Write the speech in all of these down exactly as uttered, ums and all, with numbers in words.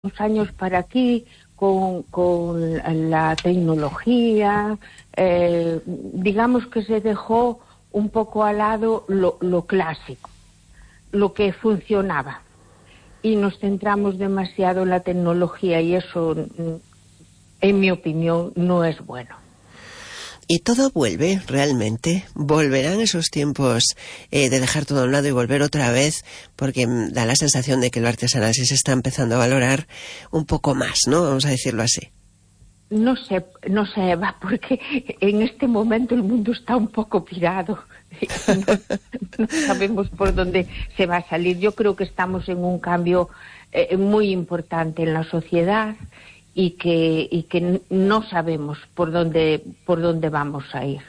unos años para aquí, con, con la tecnología, eh, digamos que se dejó un poco al lado lo, lo clásico, lo que funcionaba, y nos centramos demasiado en la tecnología, y eso, en mi opinión, no es bueno. Y todo vuelve, realmente. Volverán esos tiempos eh, de dejar todo a un lado y volver otra vez, porque mm, da la sensación de que lo artesanal sí se está empezando a valorar un poco más, ¿no? Vamos a decirlo así. No sé, no sé, Eva, porque en este momento el mundo está un poco pirado. No, no sabemos por dónde se va a salir. Yo creo que estamos en un cambio eh, muy importante en la sociedad, y que y que no sabemos por dónde por dónde vamos a ir.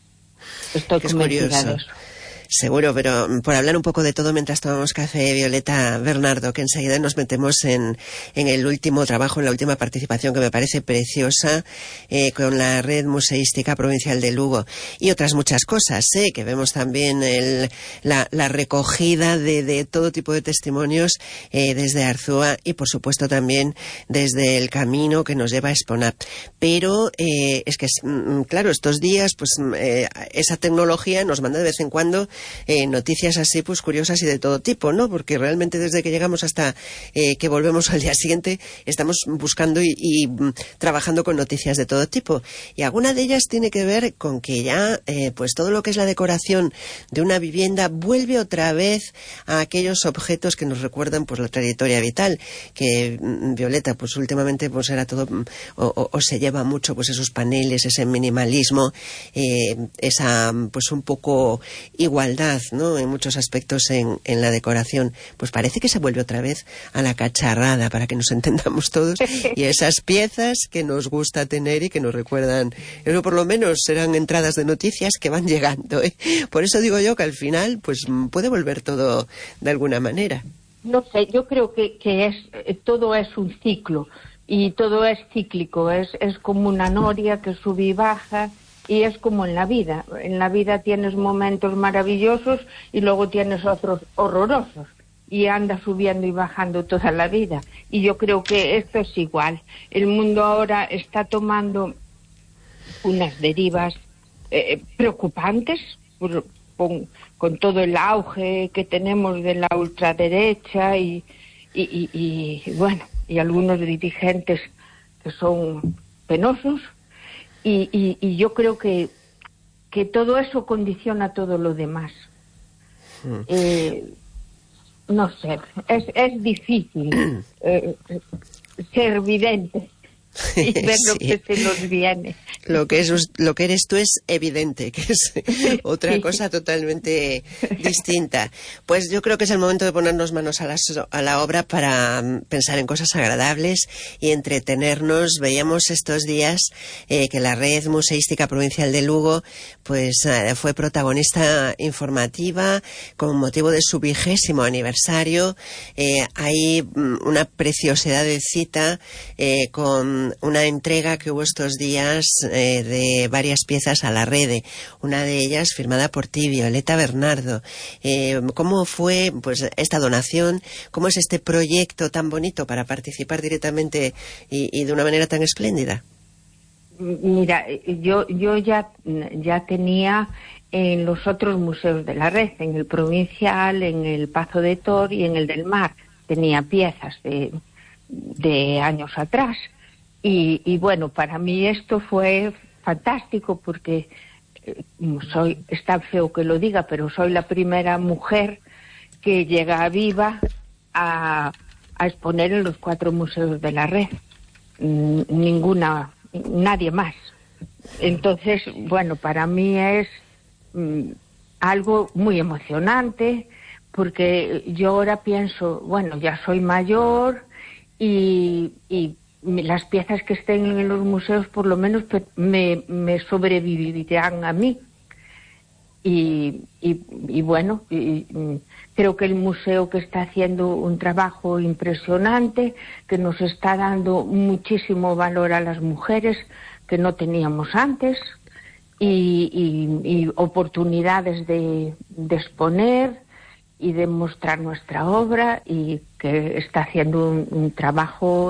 Estoy convencida de eso. Seguro, pero por hablar un poco de todo mientras tomamos café, Violeta Bernardo, que enseguida nos metemos en, en el último trabajo, en la última participación que me parece preciosa, eh, con la Red Museística Provincial de Lugo, y otras muchas cosas, eh, que vemos también el, la, la recogida de, de todo tipo de testimonios eh, desde Arzúa, y por supuesto también desde el camino que nos lleva a Esponap. Pero eh, es que, claro, estos días, pues eh, esa tecnología nos manda de vez en cuando Eh, noticias así, pues curiosas y de todo tipo, ¿no? Porque realmente desde que llegamos hasta eh, que volvemos al día siguiente estamos buscando y, y mm, trabajando con noticias de todo tipo, y alguna de ellas tiene que ver con que ya eh, pues todo lo que es la decoración de una vivienda vuelve otra vez a aquellos objetos que nos recuerdan pues la trayectoria vital, que mm, Violeta, pues últimamente pues era todo mm, o, o, o se lleva mucho pues esos paneles, ese minimalismo, eh, esa pues un poco igual, ¿no? En muchos aspectos en, en la decoración. Pues parece que se vuelve otra vez a la cacharrada, para que nos entendamos todos, y esas piezas que nos gusta tener y que nos recuerdan, eso por lo menos serán entradas de noticias que van llegando, ¿eh? Por eso digo yo que al final pues puede volver todo de alguna manera. No sé, yo creo que, que es todo es un ciclo, y todo es cíclico, es, es como una noria que sube y baja. Y es como en la vida. En la vida tienes momentos maravillosos y luego tienes otros horrorosos. Y andas subiendo y bajando toda la vida. Y yo creo que esto es igual. El mundo ahora está tomando unas derivas eh, preocupantes por, con, con todo el auge que tenemos de la ultraderecha y, y, y, y bueno, y algunos dirigentes que son penosos. Y, y, y yo creo que, que todo eso condiciona todo lo demás. Mm. Eh, no sé, es, es difícil eh, ser vidente y ver sí. Lo que se nos viene. Lo que, es, lo que eres tú es evidente, que es otra sí. cosa totalmente distinta. Pues yo creo que es el momento de ponernos manos a la, a la obra para pensar en cosas agradables y entretenernos. Veíamos estos días eh, que la Red Museística Provincial de Lugo pues eh, fue protagonista informativa con motivo de su vigésimo aniversario. Eh, hay una preciosidad de cita eh, con una entrega que hubo estos días eh, de varias piezas a la Rede, una de ellas firmada por ti, Violeta Bernardo. Eh, ¿Cómo fue pues esta donación? ¿Cómo es este proyecto tan bonito para participar directamente y, y de una manera tan espléndida? Mira, yo yo ya, ya tenía en los otros museos de la Red, en el Provincial, en el Pazo de Tor y en el del Mar, tenía piezas de, de años atrás. Y, y bueno, para mí esto fue fantástico porque eh, soy, es tan feo que lo diga, pero soy la primera mujer que llega viva a, a exponer en los cuatro museos de la Red. Mm, ninguna, nadie más. Entonces, bueno, para mí es mm, algo muy emocionante, porque yo ahora pienso, bueno, ya soy mayor y... y las piezas que estén en los museos por lo menos me, me sobrevivirán a mí. Y, y, y bueno, y, creo que el museo que está haciendo un trabajo impresionante, que nos está dando muchísimo valor a las mujeres que no teníamos antes, y, y, y oportunidades de, de exponer, y de mostrar nuestra obra, y que está haciendo un, un trabajo